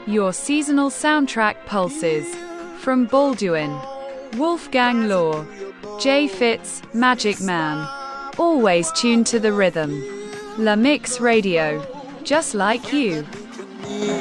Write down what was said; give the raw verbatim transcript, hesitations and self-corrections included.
Your seasonal soundtrack pulses. From Balduin, Wolfgang Law, Jay Fitz, Magic Man. Always tuned to the rhythm. La Mix Radio. Just like you.